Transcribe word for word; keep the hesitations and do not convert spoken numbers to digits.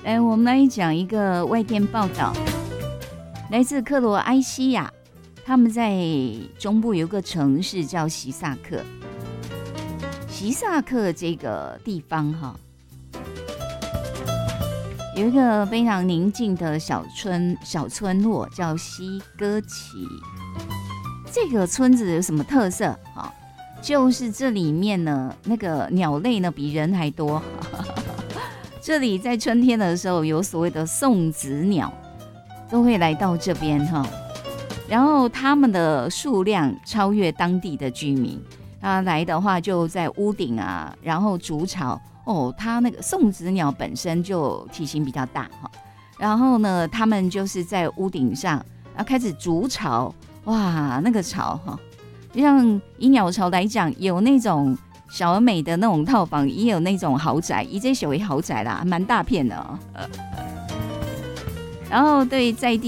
来，我们来讲一个外电报道，来自克罗埃西亚，他们在中部有个城市叫席萨克。席萨克这个地方哈，有一个非常宁静的小村小村落叫西哥奇。这个村子有什么特色啊？就是这里面呢，那个鸟类呢比人还多。这里在春天的时候，有所谓的送子鸟，都会来到这边哈。然后它们的数量超越当地的居民。它来的话，就在屋顶啊，然后筑巢。哦，它那个送子鸟本身就体型比较大哈。然后呢，它们就是在屋顶上，然后开始筑巢。哇，那个巢哈，就像以鸟巢来讲，有那种小而美的那种套房，也有那种豪宅，以这属于豪宅啦，蛮大片的哦。然后对在地